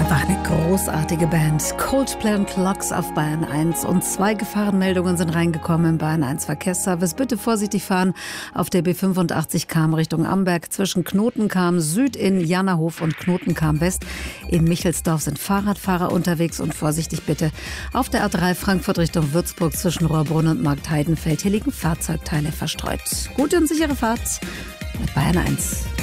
Einfach eine großartige Band. Coldplay und Clocks auf Bayern 1. Und 2 Gefahrenmeldungen sind reingekommen im Bayern 1 Verkehrsservice. Bitte vorsichtig fahren auf der B85 Cham Richtung Amberg. Zwischen Knotenkam Süd in Jannerhof und Knotenkam West in Michelsdorf sind Fahrradfahrer unterwegs. Und vorsichtig bitte auf der A3 Frankfurt Richtung Würzburg zwischen Rohrbrunn und Markt Heidenfeld. Hier liegen Fahrzeugteile verstreut. Gute und sichere Fahrt mit Bayern 1.